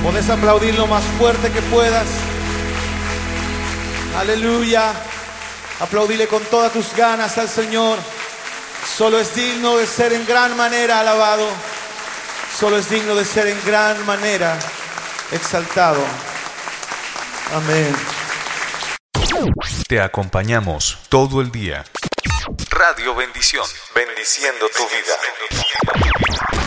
Puedes aplaudir lo más fuerte que puedas. Aleluya. Aplaudile con todas tus ganas al Señor. Solo es digno de ser en gran manera alabado. Solo es digno de ser en gran manera exaltado. Amén. Te acompañamos todo el día. Radio Bendición, bendiciendo tu vida.